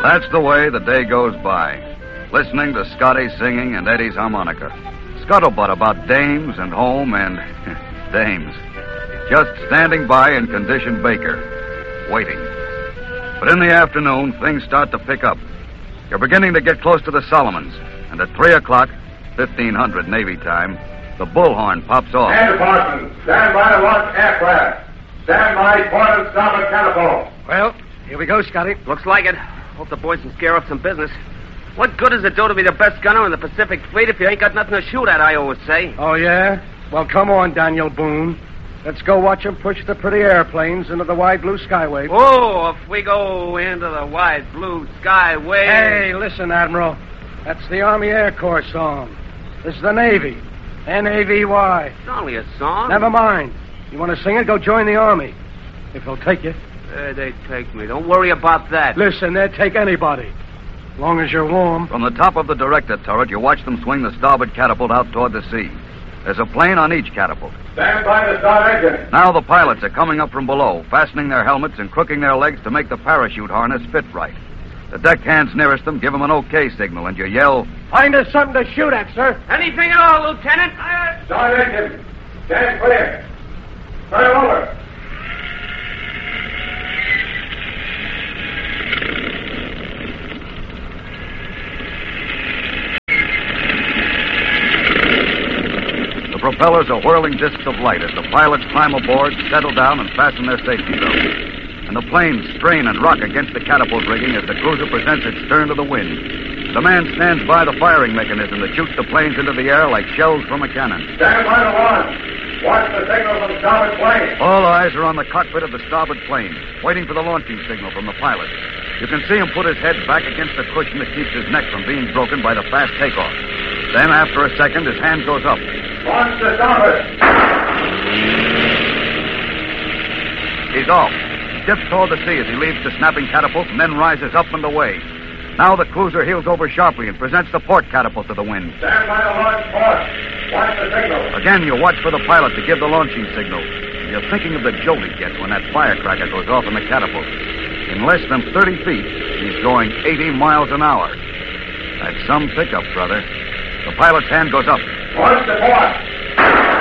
That's the way the day goes by, listening to Scotty singing and Eddie's harmonica. Scuttlebutt about dames and home and dames. Just standing by in conditioned Baker, waiting. But in the afternoon, things start to pick up. You're beginning to get close to the Solomons, and at 3 o'clock, 1500 Navy time, the bullhorn pops off. Stand, Parsons. Stand by to launch aircraft. Stand by, port and starboard catapult. Well, here we go, Scotty. Looks like it. Hope the boys can scare up some business. What good does it do to be the best gunner in the Pacific Fleet if you ain't got nothing to shoot at, I always say. Oh, yeah? Well, come on, Daniel Boone. Let's go watch them push the pretty airplanes into the wide blue skyway. Oh, if we go into the wide blue skyway... Hey, listen, Admiral. That's the Army Air Corps song. This is the Navy. N-A-V-Y. It's only a song. Never mind. You want to sing it, go join the Army. If they'll take you. They take me. Don't worry about that. Listen, they'll take anybody. As long as you're warm. From the top of the director turret, you watch them swing the starboard catapult out toward the sea. There's a plane on each catapult. Stand by to start engine. Now the pilots are coming up from below, fastening their helmets and crooking their legs to make the parachute harness fit right. The deck hands nearest them give them an OK signal, and you yell, Find us something to shoot at, sir. Anything at all, Lieutenant? Start engine. Stand clear. Turn over. The propellers are whirling discs of light as the pilots climb aboard, settle down, and fasten their safety belts. And the planes strain and rock against the catapult rigging as the cruiser presents its stern to the wind. The man stands by the firing mechanism that shoots the planes into the air like shells from a cannon. Stand by to launch. Watch the signal from starboard plane. All eyes are on the cockpit of the starboard plane, waiting for the launching signal from the pilot. You can see him put his head back against the cushion that keeps his neck from being broken by the fast takeoff. Then, after a second, his hand goes up. Launch to starboard. He's off. He dips toward the sea as he leaves the snapping catapult and then rises up and away. Now the cruiser heels over sharply and presents the port catapult to the wind. Stand by to launch port. Watch the signal. Again, you watch for the pilot to give the launching signal. You're thinking of the jolt he gets when that firecracker goes off in the catapult. In less than 30 feet, he's going 80 miles an hour. That's some pickup, brother. The pilot's hand goes up. Watch the port.